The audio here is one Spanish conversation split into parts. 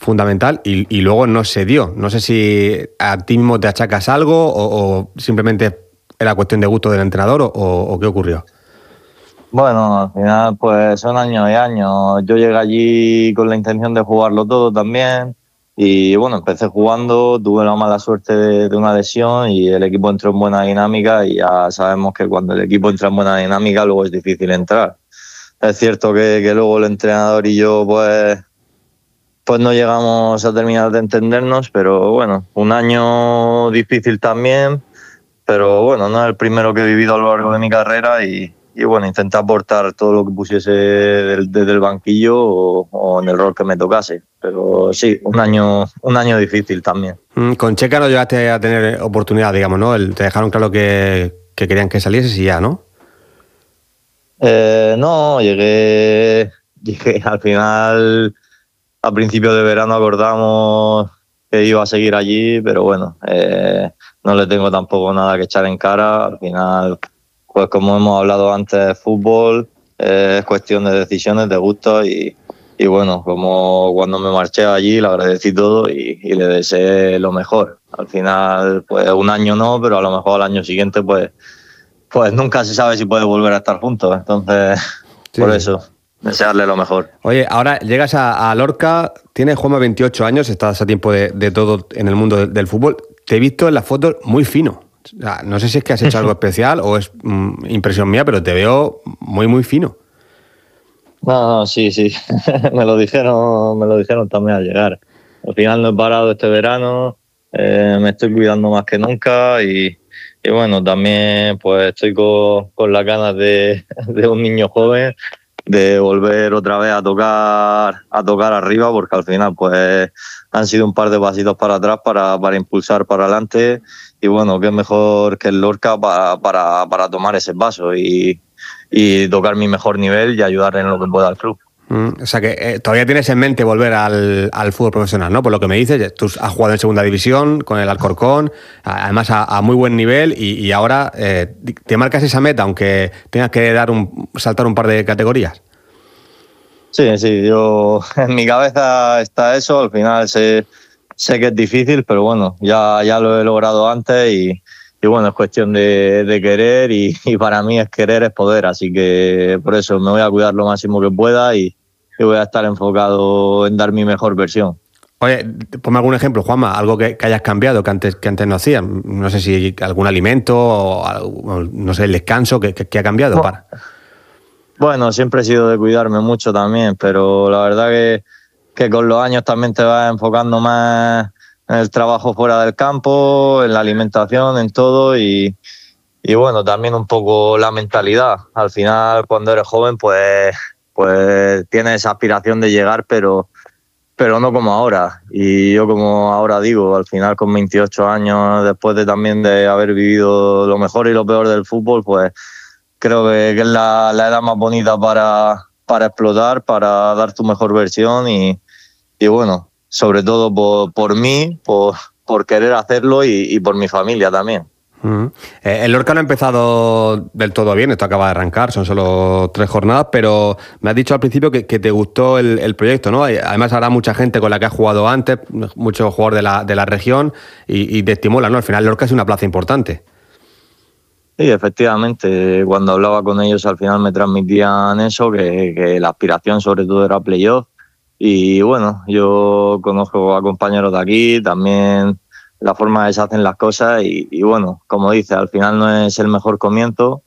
fundamental y luego no se dio. No sé si a ti mismo te achacas algo o simplemente era cuestión de gusto del entrenador o qué ocurrió. Bueno, al final pues son años y años. Yo llegué allí con la intención de jugarlo todo también y bueno, empecé jugando, tuve la mala suerte de una lesión y el equipo entró en buena dinámica y ya sabemos que cuando el equipo entra en buena dinámica luego es difícil entrar. Es cierto que luego el entrenador y yo pues no llegamos a terminar de entendernos, pero bueno, un año difícil también, pero bueno, no es el primero que he vivido a lo largo de mi carrera y bueno, intenté aportar todo lo que pusiese desde el banquillo o en el rol que me tocase. Pero sí, un año difícil también. Con Checa no llegaste a tener oportunidad, digamos, ¿no? Te dejaron claro que querían que salieses y ya, ¿no? No, llegué al final, a principios de verano acordamos que iba a seguir allí, pero bueno, no le tengo tampoco nada que echar en cara. Al final, pues como hemos hablado antes, fútbol es cuestión de decisiones, de gustos y bueno, como cuando me marché allí le agradecí todo y le deseé lo mejor. Al final, pues un año no, pero a lo mejor al año siguiente pues nunca se sabe si puede volver a estar juntos. Entonces, Sí, por sí. eso, desearle lo mejor. Oye, ahora llegas a Lorca, tienes Juanma 28 años, estás a tiempo de todo en el mundo del fútbol. Te he visto en las fotos muy fino. O sea, no sé si es que has hecho algo especial o es impresión mía, pero te veo muy, muy fino. No, sí. me lo dijeron también al llegar. Al final no he parado este verano, me estoy cuidando más que nunca y bueno, también pues estoy con las ganas de un niño joven, de volver otra vez a tocar arriba, porque al final pues han sido un par de pasitos para atrás para impulsar para adelante y bueno, qué mejor que el Lorca para tomar ese paso y tocar mi mejor nivel y ayudar en lo que pueda al club. O sea que todavía tienes en mente volver al fútbol profesional, ¿no? Por lo que me dices, tú has jugado en segunda división con el Alcorcón, además a muy buen nivel y ahora te marcas esa meta, aunque tengas que saltar un par de categorías. Sí, yo en mi cabeza está eso, al final sé que es difícil, pero bueno, ya lo he logrado antes y bueno, es cuestión de querer y para mí es querer es poder, así que por eso me voy a cuidar lo máximo que pueda y voy a estar enfocado en dar mi mejor versión. Oye, ponme algún ejemplo, Juanma, algo que hayas cambiado, que antes no hacías. No sé si algún alimento o no sé, el descanso, que ha cambiado para. Bueno, siempre he sido de cuidarme mucho también, pero la verdad que con los años también te vas enfocando más en el trabajo fuera del campo, en la alimentación, en todo y bueno, también un poco la mentalidad. Al final, cuando eres joven, pues tienes esa aspiración de llegar, pero no como ahora. Y yo como ahora digo, al final con 28 años, después de también de haber vivido lo mejor y lo peor del fútbol, pues creo que es la edad más bonita para explotar, para dar tu mejor versión y bueno, sobre todo por mí, por querer hacerlo y por mi familia también. El Lorca no ha empezado del todo bien, esto acaba de arrancar, son solo 3 jornadas, pero me has dicho al principio que te gustó el proyecto, ¿no? Además habrá mucha gente con la que has jugado antes, muchos jugadores de la región y te estimula, ¿no? Al final Lorca es una plaza importante. Sí, efectivamente, cuando hablaba con ellos al final me transmitían eso, que la aspiración sobre todo era playoff. Y bueno, yo conozco a compañeros de aquí, también la forma que se hacen las cosas y bueno, como dice, al final no es el mejor comienzo,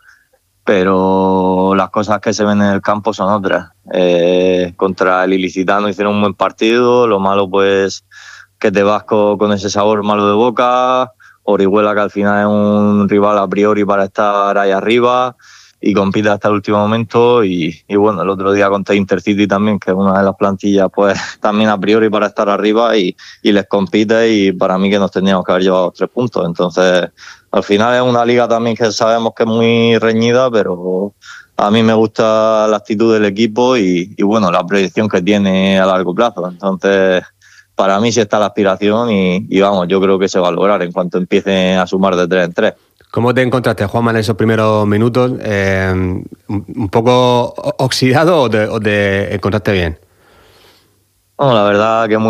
pero las cosas que se ven en el campo son otras. Contra el Ilicitano hicieron un buen partido, lo malo pues que te vas con ese sabor malo de boca. Orihuela, que al final es un rival a priori para estar ahí arriba y compite hasta el último momento y bueno, el otro día contra Intercity también, que es una de las plantillas pues también a priori para estar arriba y les compite y para mí que nos tendríamos que haber llevado 3 puntos. Entonces al final es una liga también que sabemos que es muy reñida, pero a mí me gusta la actitud del equipo y bueno, la proyección que tiene a largo plazo. Entonces para mí sí está la aspiración y vamos, yo creo que se va a lograr en cuanto empiecen a sumar de 3 en 3. ¿Cómo te encontraste, Juanma, en esos primeros minutos? ¿Un poco oxidado o te encontraste bien? Bueno, la verdad que muy